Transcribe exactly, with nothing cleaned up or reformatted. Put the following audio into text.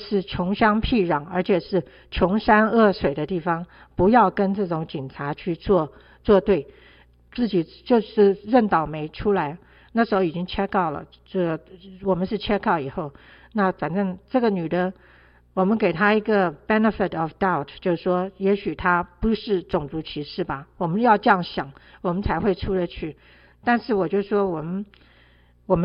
是穷乡僻壤，而且是穷山恶水的地方，不要跟这种警察去做作对，自己就是认倒霉出来。那时候已经 check out 了，这我们是 check out 以后，那反正这个女的，我们给她一个 benefit of doubt， 就是说也许她不是种族歧视吧，我们要这样想，我们才会出得去。但是我就说我们